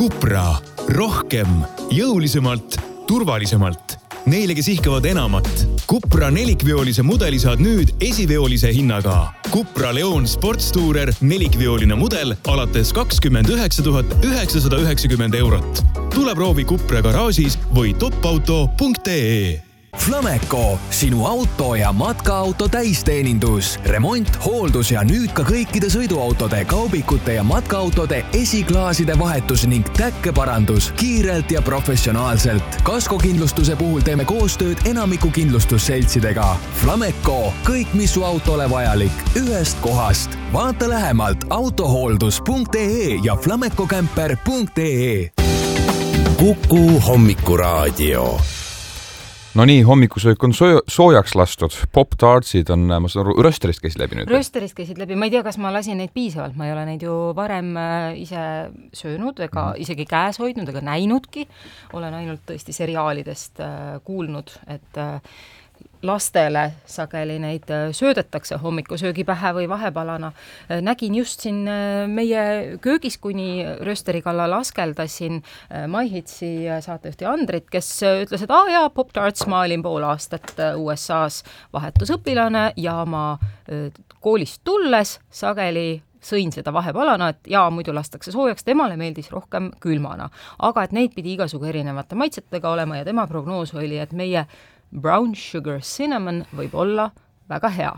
Cupra. Rohkem, jõulisemalt, turvalisemalt. Neile, kes ihkavad enamat. Cupra nelikveolise mudeli saad nüüd esiveolise hinnaga. Cupra Leon Sports Tourer nelikveoline mudel alates 29 990 €. Tule proovi Cupra garaažis või topauto.ee. Flameco, sinu auto ja matkaauto täisteenindus. Remont, hooldus ja nüüd ka kõikide sõiduautode, kaubikute ja matkaautode esiklaaside vahetus ning täkkeparandus kiirelt ja professionaalselt. Kaskokindlustuse puhul teeme koostööd enamiku kindlustusseltsidega. Flameco, kõik mis su autole vajalik, ühest kohast. Vaata lähemalt autohooldus.ee ja flamecocamper.ee. Kuku hommikuraadio. No nii, hommikusöök on soojaks lastud. Pop-tartsid on, ma saan aru, Rösterist käisid läbi nüüd? Rösterist käisid läbi. Ma ei tea, kas ma lasin neid piisavalt. Ma ei ole neid ju varem ise söönud ega isegi käes hoidnud ega näinudki. Olen ainult tõesti seriaalidest kuulnud, et lastele sageli neid söödetakse hommikusöögi pähe või vahepalana. Nägin just siin meie köögis, kuni Rösteri kallal askeldasin MyHitsi saatejuhti Andrit, kes ütles, et jaa, Pop-Tarts, ma olin pool aastat USAs vahetusõpilane ja ma koolist tulles sageli sõin seda vahepalana, et muidu lastakse soojaks, temale meeldis rohkem külmana. Aga et neid pidi igasugu erinevate maitsetega olema ja tema prognoos oli, et meie brown sugar cinnamon võib olla väga hea.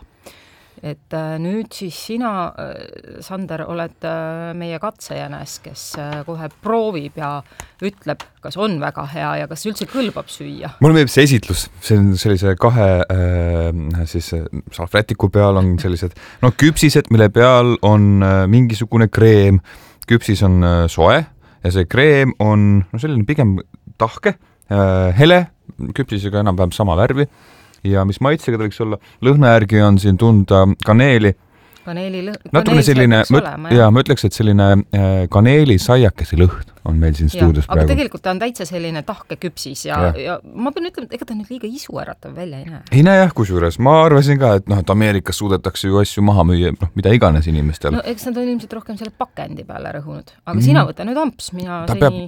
Et nüüd siis sina, Sander, oled meie katsejänes, kes kohe proovib ja ütleb, kas on väga hea ja kas üldse kõlbab süüa. Mulle meeldib see esitlus. See on sellise kahe siis salvrätiku peal on sellised küpsised, mille peal on mingisugune kreem. Küpsis on soe ja see kreem on selline pigem tahke, hele, küpsisega enam-vähem sama värvi ja mis maitsega ta võiks olla. Lõhna järgi on siin tunda kaneeli. Natuke selline, ma ütleks, et selline kaneeli saiakese lõhn on meil siin stuudios praegu. Aga tegelikult ta on täitsa selline tahke küpsis ja ma pean ütlema, et ega ta nüüd liiga isu äratav välja ei näe. Ei näe jah, kusjuures. Ma arvasin ka, et Ameerikas suudetakse ju asju maha müüa, mida iganes inimestel. No eks nad on ilmselt rohkem selle pakendi peale rõhunud. Aga sina võta nüüd amps, mina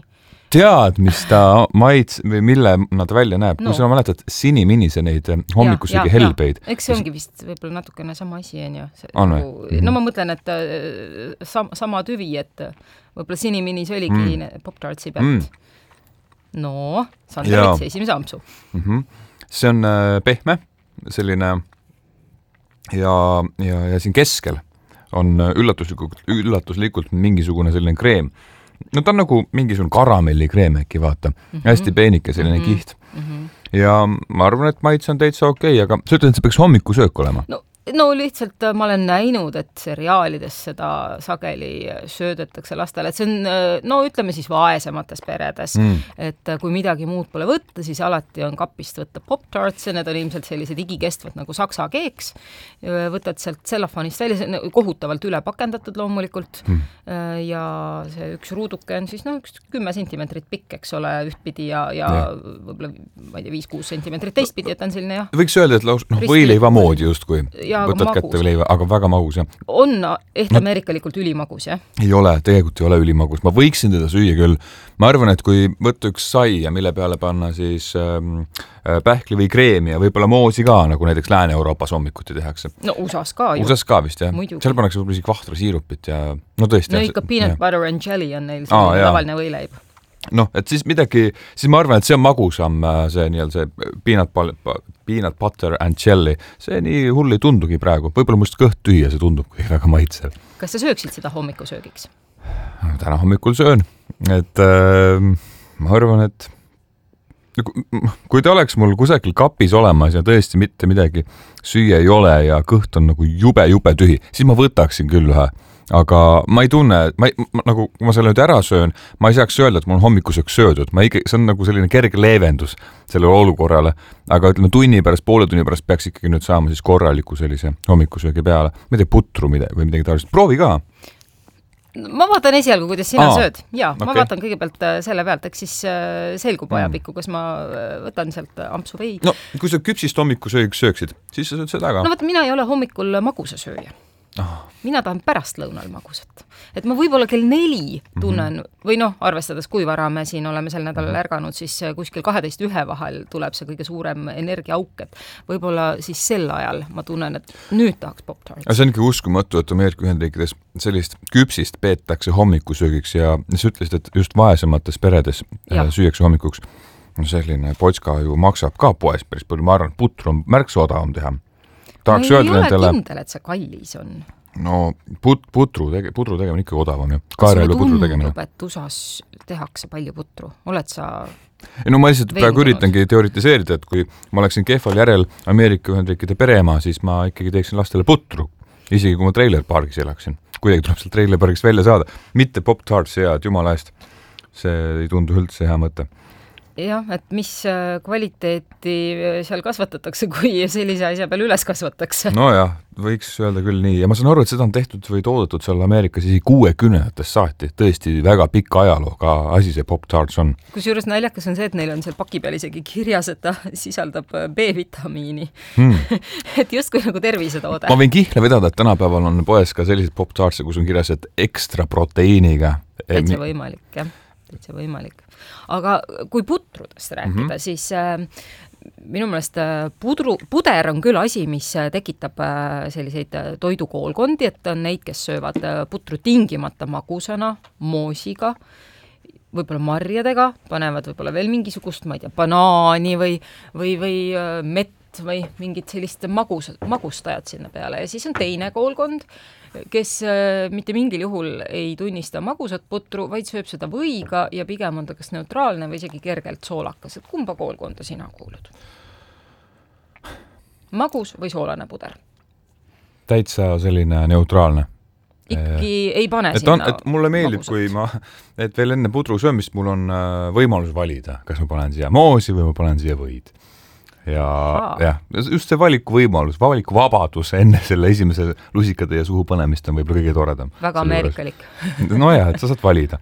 tead, mis ta maits või mille nad välja näeb. Kui sa mäletad siniminise neid hommikusöögi helbeid. Eks see ongi vist võib-olla natukene sama asi on ju. No ma mõtlen, et sama tüvi, et võib-olla siniminis oligi Pop-Tartsi pealt. No, Sander võtsi esimese ampsu. See on pehme, selline ja siin keskel on üllatuslikult mingisugune selline kreem. No ta on nagu mingisugune karamellikreem äkki, vaata. Hästi peenike selline kiht. Ja ma arvan, et maitse on täitsa okei, aga sa ütled, et see peaks hommikusöök olema. No lihtsalt ma olen näinud, et seriaalides seda sageli söödetakse lastele, et see on, ütleme siis vaesemates peredes, et kui midagi muud pole võtta, siis alati on kapist võtta Pop-Tarts ja need on ilmselt sellised igikestvad nagu saksa keeks. Võtad sealt sellofanist välja, see on kohutavalt üle pakendatud loomulikult ja see üks ruuduke on siis 10 sentimeetrit pikk, eks ole, ühtpidi ja võib-olla, ma ei tea, 5-6 sentimeetrit teistpidi, et on selline Võiks öelda, et võileiva moodi justkui. Võtad kätte võleiva, aga väga magus, jah. On ameerikalikult ülimagus, jah? Ei ole, tegelikult ei ole ülimagus. Ma võiksin teda süüa küll. Ma arvan, et kui võtta üks sai ja mille peale panna siis pähkli või kreemi ja võib-olla moosi ka, nagu näiteks Lääne-Euroopas hommikuti tehakse. No USAs ka ju. USAs ka vist, jah. Seal pannakse võib-olla isegi vahtrasiirupit ja tõesti. No ikka peanut butter and jelly on neil selline tavaline võileib. Et siis ma arvan, et see on magusam, see peanut butter and jelly. See nii hull ei tundugi praegu. Võib-olla must kõht tühi ja see tundub kui väga maitsev. Kas sa sööksid seda hommikusöögiks? Täna hommikul söön. Et ma arvan, et kui ta oleks mul kusagil kapis olemas ja tõesti mitte midagi süüa ei ole ja kõht on nagu jube tühi, siis ma võtaksin küll ühe. Aga ma ei tunne, nagu kui ma selle nüüd ära söön, ma ei saaks öelda, et mul on hommikusöök söödud. See on nagu selline kerge leevendus sellele olukorrale. Aga ütleme, poole tunni pärast peaks ikkagi nüüd saama siis korraliku sellise hommikusöögi peale. Ma ei tea, putru või midagi taolist. Proovi ka. Ma vaatan esialgu, kuidas sina sööd. Ma vaatan kõigepealt selle pealt, eks siis selgub ajapikku, kas ma võtan sealt ampsu või. Kui sa küpsist hommikusöögiks sööksid, siis sa sööd seda ka. Mina ei ole hommikul magusa sööja. Mina tahan pärast lõunal magusat. Et ma võib-olla kell 4 tunnen, või noh, arvestades kui vara me siin oleme sel nädalal ärganud, siis kuskil 12:1 vahel tuleb see kõige suurem energiaauk, et võib-olla siis sel ajal ma tunnen, et nüüd tahaks Pop-Tarts. See on ikka uskumatu, et Ameerika Ühendriikides sellist küpsist peetakse hommikusöögiks ja sa ütlesid, et just vaesemates peredes süüakse hommikuks. Selline potska ju maksab ka poes päris palju, ma arvan, putru on märksa odavam teha. Tahaks ei ole kindel, et see kallis on. No putru tegemine ikka odavam ju. Kaarelu putru tegemine. Et USAs tehakse palju putru. Oled sa... No ma lihtsalt praegu üritangi teoritiseerida, et kui ma oleksin kehval järel Ameerika Ühendriikide pereema, siis ma ikkagi teeksin lastele putru. Isegi kui ma trailerpargis elaksin. Kuidagi tuleb seal trailerpargist välja saada. Mitte Pop-Tarts head, jumala eest. See ei tundu üldse hea mõte. Jah, et mis kvaliteeti seal kasvatatakse, kui sellise asja peal üles kasvatakse. No jah, võiks öelda küll nii. Ja ma saan aru, et seda on tehtud või toodetud seal Ameerikas 60-ndatest saati. Tõesti väga pikka ajalooga asi see Pop-Tarts on. Kusjuures naljakas on see, et neil on seal paki peal isegi kirjas, et ta sisaldab B-vitamiini. Et justkui nagu tervisetoode. Ma võin kihla vedada, et tänapäeval on poes ka sellised Pop-Tartse, kus on kirjas, et ekstra proteiiniga. Täitsa võimalik, jah. Täitsa võimalik. Aga kui putrudest rääkida, siis minu meelest puder on küll asi, mis tekitab selliseid toidukoolkondi, et on neid, kes söövad putru tingimata magusana, moosiga, võib-olla marjadega, panevad võib-olla veel mingisugust, ma ei tea, banaani või mett või mingit sellist magustajat sinna peale. Ja siis on teine koolkond, kes mitte mingil juhul ei tunnista magusat putru, vaid sööb seda võiga ja pigem on ta kas neutraalne või isegi kergelt soolakas. Et kumba koolkonda sina kuulud? Magus või soolane puder? Täitsa selline neutraalne. Ikki ei pane sinna et mulle meeldib, magusat. Et veel enne pudru söömist mul on võimalus valida, kas ma panen siia moosi või ma panen siia võid. Ja just see valikuvõimalus, valikuvabadus enne selle esimese lusikade ja suhu panemist on võib-olla kõige toredam. Väga ameerikalik. No jah, et sa saad valida.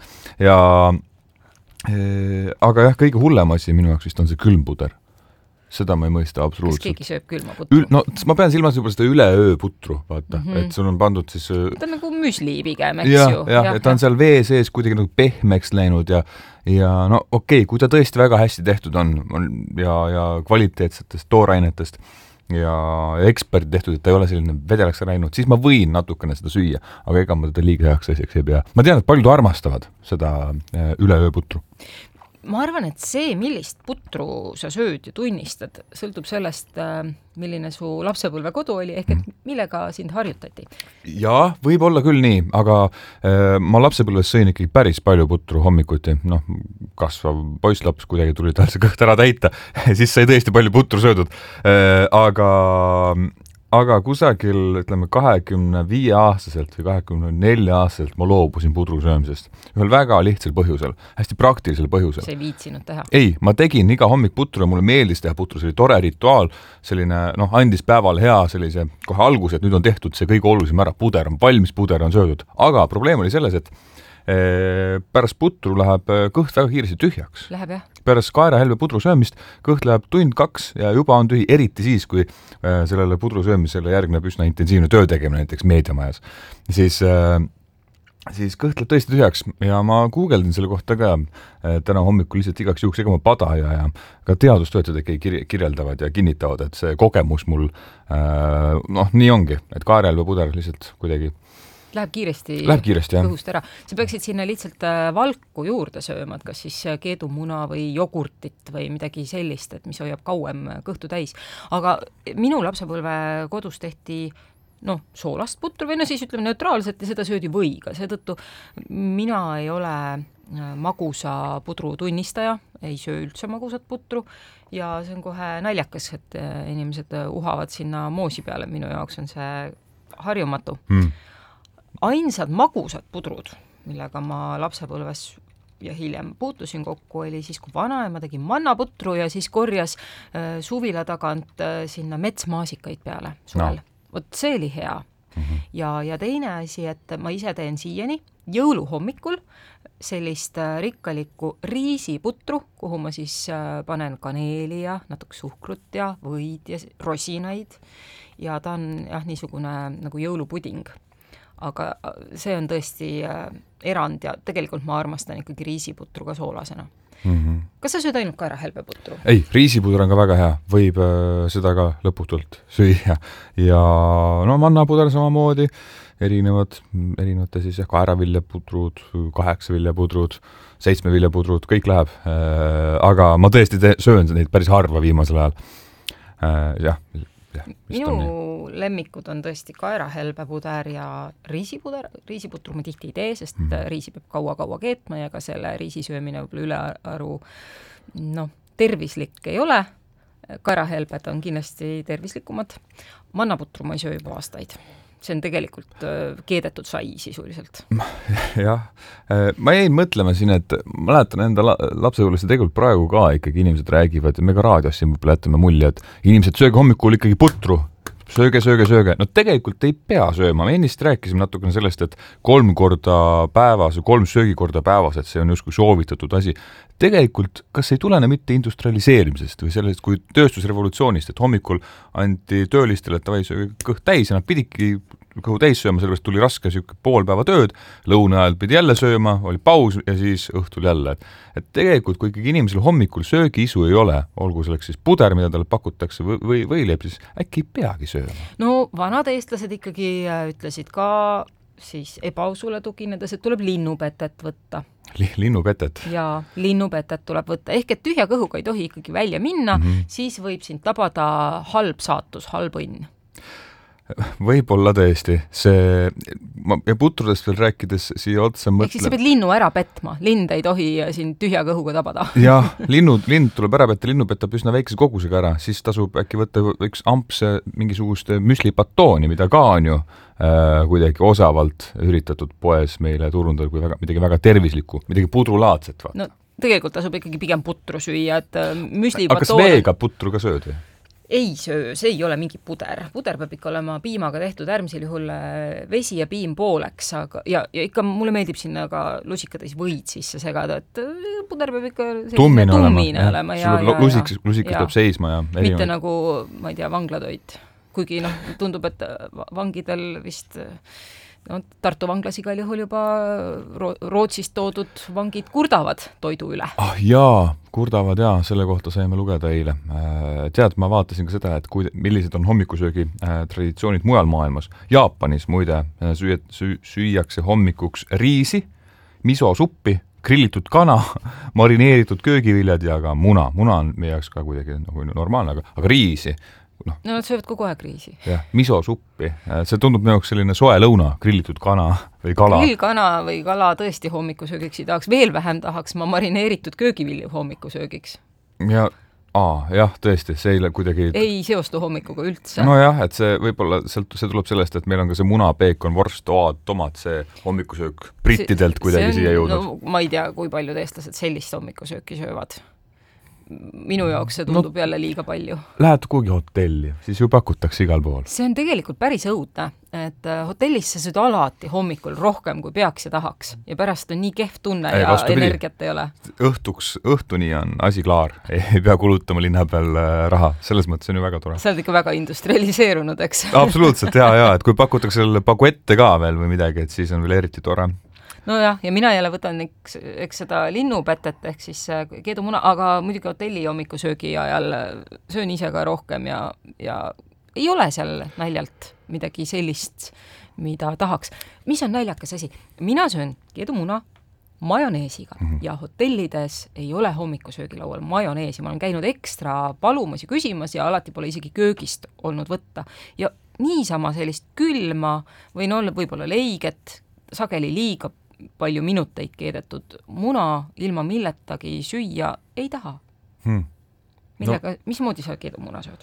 Aga jah, kõige hullem asi minu jaoks vist on see külmpuder. Seda ma ei mõista absoluutselt. Kas keegi sööb külma putru? No ma pean silmas juba seda üleöö putru, vaata, et sul on pandud siis... Ta on nagu müsli pigem, eks ju. Ja, et ta on seal vee sees kuidagi nagu pehmeks läinud ja no okei, kui ta tõesti väga hästi tehtud on ja kvaliteetsetest toorainetest ja ekspert tehtud, et ta ei ole selline vedelaks läinud, siis ma võin natukene seda süüa, aga ega ma teda liiga heaks asjaks ei pea. Ma tean, et paljud armastavad seda üleöö putru. Ma arvan, et see, millist putru sa sööd ja tunnistad, sõltub sellest, milline su lapsepõlve kodu oli, ehk et millega sind harjutati. Jaa, võib olla küll nii, aga ma lapsepõlves sõin ikkagi päris palju putru hommikuti. Noh, kasvav poisslaps kuidagi tuli tal see kõht ära täita, siis sai tõesti palju putru söödud. Aga kusagil, ütleme, 25-aastaselt või 24-aastaselt ma loobusin pudru söömisest. Ühel väga lihtsal põhjusel, hästi praktilisel põhjusel. See ei viitsinud teha? Ei, ma tegin iga hommik putru ja mulle meeldis teha putru, see oli tore rituaal, selline, andis päeval hea sellise kohe algus, et nüüd on tehtud see kõige olulisem ära, puder on valmis, puder on söödud. Aga probleem oli selles, et pärast putru läheb kõht väga kiiresti tühjaks. Läheb, jah. Pärast kaerahelve pudru söömist kõht läheb 1-2 ja juba on tühi, eriti siis, kui sellele pudru söömisele järgneb üsna intensiivne töö tegemine näiteks meediamajas. Siis kõht läheb tõesti tühjaks ja ma guugeldin selle kohta ka täna hommikul lihtsalt igaks juhuks, ega ma pada ja ka teadustöötajad ikkagi kirjeldavad ja kinnitavad, et see kogemus mul nii ongi, et kaerahelve puder lihtsalt kuidagi Läheb kiiresti kõhust ära. Sa peaksid sinna lihtsalt valku juurde sööma, kas siis keedumuna või jogurtit või midagi sellist, et mis hoiab kauem kõhtu täis. Aga minu lapsepõlve kodus tehti soolast putru või siis ütleme neutraalselt ja seda söödi võiga. Seetõttu mina ei ole magusa pudru tunnistaja, ei söö üldse magusat putru ja see on kohe naljakas, et inimesed uhavad sinna moosi peale. Minu jaoks on see harjumatu. Ainsad magusad pudrud, millega ma lapsepõlves ja hiljem puutusin kokku, oli siis, kui vanaema tegi mannaputru ja siis korjas suvila tagant sinna metsmaasikaid peale suvel. Vot see oli hea. Ja teine asi, et ma ise teen siiani jõuluhommikul sellist rikkalikku riisiputru, kuhu ma siis panen kaneeli ja natuke suhkrut ja võid ja rosinaid ja ta on niisugune nagu jõulupuding. aga see on tõesti erand ja tegelikult ma armastan ikkagi riisiputru ka soolasena. Kas sa sööd ainult kaerahelbeputru? Ei, riisipuder on ka väga hea, võib seda ka lõputult süüa ja mannapuder samamoodi, erinevate siis kaeraviljapudrud, 8 viljapudrud, 7 viljapudrud, kõik läheb, aga ma tõesti söön neid päris harva viimasel ajal. Minu lemmikud on tõesti kaerahelbepuder ja riisiputru ma tihti ei tee, sest riisi peab kaua keetma ja ka selle riisi söömine võib-olla ülearu tervislik ei ole. Kaerahelbed on kindlasti tervislikumad. Mannaputru ma ei söö juba aastaid. See on tegelikult keedetud sai sisuliselt. Jah, ma jäin mõtlema siin, et ma mäletan enda lapsepõlvest ja tegelikult praegu ka ikkagi inimesed räägivad ja me ka raadios siin võib-olla jätame mulje, et inimesed sööge hommikul ikkagi putru, sööge. No tegelikult ei pea sööma, me ennist rääkisime natukene sellest, et 3 korda päevas või 3 söögikorda päevas, et see on justkui soovitatud asi. Tegelikult, kas ei tulene mitte industrialiseerimisest või sellest kui tööstusrevolutsioonist, et hommikul anti töölistele, et sööge kõht täis ja nad pidiki kõhu täis sööma, sellepärast tuli raske pool päeva tööd, lõuna ajal pidi jälle sööma, oli paus ja siis õhtul jälle. Et tegelikult, kui ikkagi inimesel hommikul söögiisu ei ole, olgu selleks siis puder, mida talle pakutakse või võileib, siis äkki ei peagi sööma. No vanad eestlased ikkagi ütlesid ka siis ebausule tuginedes, et tuleb linnupetet võtta. Linnupetet? Jaa, linnupetet tuleb võtta. Ehk et tühja kõhuga ei tohi ikkagi välja minna, siis võib sind tabada halb saatus, halb õnn. Võib-olla tõesti. Ja putrudest veel rääkides siia otsa mõtle... Ehk siis sa pead linnu ära petma. Lind ei tohi sind tühja kõhuga tabada. Jah, lind tuleb ära petta, linnu petab üsna väikese kogusega ära. Siis tasub äkki võtta üks amps mingisugust müslipatooni, mida ka on ju kuidagi osavalt üritatud poes meile turundada kui midagi väga tervislikku, midagi pudrulaadset. Vaata. No tegelikult tasub ikkagi pigem putru süüa, et müslipatoon... Aga kas veega putru ka sööd või? Ei söö, see ei ole mingi puder. Puder peab ikka olema piimaga tehtud, äärmisel juhul vesi ja piim pooleks, aga, ja ikka mulle meeldib sinna ka lusikades võid sisse segada, et puder peab ikka tummine olema. Lusikas peab seisma ja mitte nagu, ma ei tea, vanglatoit. Kuigi tundub, et vangidel vist... Tartu vanglas igal juhul juba Rootsist toodud vangid kurdavad toidu üle. Jaa, kurdavad jaa, selle kohta saime lugeda eile. Tead, ma vaatasin ka seda, et millised on hommikusöögi traditsioonid mujal maailmas. Jaapanis muide süüakse hommikuks riisi, misosuppi, grillitud kana, marineeritud köögiviljad ja ka muna. Muna on meie jaoks ka kuidagi normaalne, aga riisi. No nad söövad kogu aeg riisi. Jah, misosuppi. See tundub näoks selline soe lõuna, grillitud kana või kala. Grillkana või kala tõesti hommikusöögiks ei tahaks. Veel vähem tahaks ma marineeritud köögivilju hommikusöögiks. Jah, tõesti, see kuidagi... Ei seostu hommikuga üldse. No jah, et see võib-olla, see tuleb sellest, et meil on ka see muna, peekon, vorst, oad, tomat, see hommikusöök brittidelt kuidagi siia jõudnud. No, ma ei tea, kui paljud eestlased sellist hommikusööki söövad. Minu jaoks see tundub jälle liiga palju. Lähed kuhugi hotelli, siis ju pakutakse igal pool. See on tegelikult päris õudne, et hotellis sa sööd alati hommikul rohkem, kui peaks ja tahaks. Ja pärast on nii kehv tunne ja energiat ei ole. Õhtuni on asi klaar. Ei pea kulutama linna peal raha. Selles mõttes on ju väga tore. Sa oled ikka väga industrialiseerunud, eks? Absoluutsed, jaa, et kui pakutakse selle baguette ka veel või midagi, et siis on veel eriti tore. No jah, ja mina jälle võtan eks seda linnupetet ehk siis keedumuna, aga muidugi hotelli hommikusöögi ajal söön ise ka rohkem ja ei ole seal naljalt midagi sellist, mida tahaks. Mis on naljakas asi? Mina söön keedumuna majoneesiga ja hotellides ei ole hommikusöögilaual majoneesi. Ma olen käinud ekstra palumas ja küsimas ja alati pole isegi köögist olnud võtta. Ja niisama sellist külma või võib-olla leiget, sageli liiga palju minuteid keedetud muna ilma milletagi süüa ei taha. Mismoodi sa keedumuna sööd?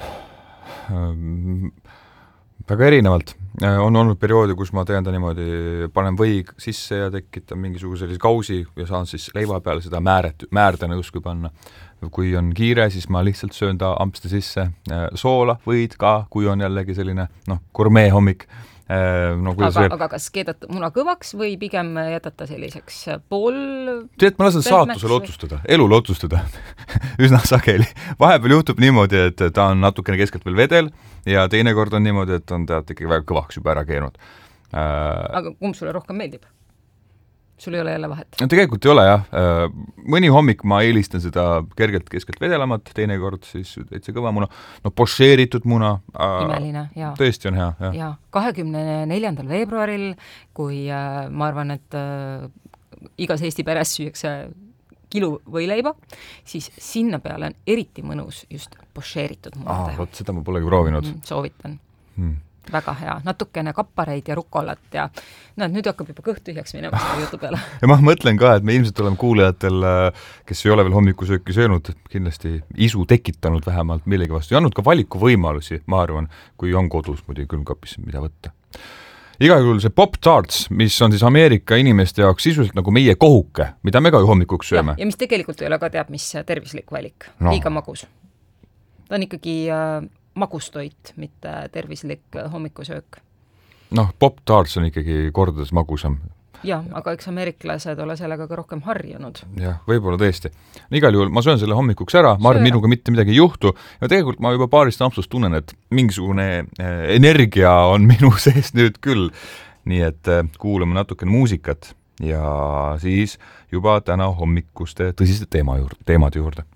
Väga erinevalt. On olnud perioodi, kus ma teen ta niimoodi, panen või sisse ja tekitan mingisuguse sellise kausi ja saan siis leiva peale seda määrdena justkui panna. Kui on kiire, siis ma lihtsalt söön ta ampste sisse soola, võid ka, kui on jällegi selline gurmee hommik. Aga kas keedad muna kõvaks või pigem jätata selliseks pool... Tead, ma lasen saatusel otsustada, elul otsustada üsna sageli. Vahepeal juhtub niimoodi, et ta on natukene keskelt veel vedel ja teinekord on niimoodi, et on tead ikkagi väga kõvaks juba ära keenud. Aga kumb sulle rohkem meeldib? Sul ei ole jälle vahet? No, tegelikult ei ole jah. Mõni hommik ma eelistan seda kergelt keskelt vedelamat, teinekord siis täitsa kõva muna. No pošeeritud muna. Imeline, jaa. Tõesti on hea. Ja 24. veebruaril, kui ma arvan, et igas Eesti peres süüakse kilu võileiba, siis sinna peale on eriti mõnus just pošeeritud muna teha. Võt, seda ma polegi proovinud. Soovitan. Väga hea. Natukene kappareid ja rukolat ja nüüd hakkab juba kõht tühjaks minema selle jutu peale. Ja ma mõtlen ka, et me ilmselt oleme kuulajatel, kes ei ole veel hommikusööki söönud, kindlasti isu tekitanud vähemalt millegi vastu ja andnud ka valikuvõimalusi, ma arvan, kui on kodus muidugi külmkapis, mida võtta. Igal juhul see Pop-Tarts, mis on siis Ameerika inimeste jaoks sisuliselt nagu meie kohuke, mida me ka ju hommikuks sööme. Ja mis tegelikult ei ole ka teab, mis tervislik valik. Liiga magus. Ta on ikkagi magustoit, mitte tervislik hommikusöök. Pop-Tarts on ikkagi kordades magusam. Jah, aga eks ameeriklased ole sellega ka rohkem harjunud. Jah, võib-olla tõesti. Igal juhul ma söön selle hommikuks ära, ma arvan, minuga mitte midagi ei juhtu ja tegelikult ma juba paarist ampsust tunnen, et mingisugune energia on minu sees nüüd küll. Nii et kuulame natukene muusikat ja siis juba täna hommikuste tõsiste teemade juurde.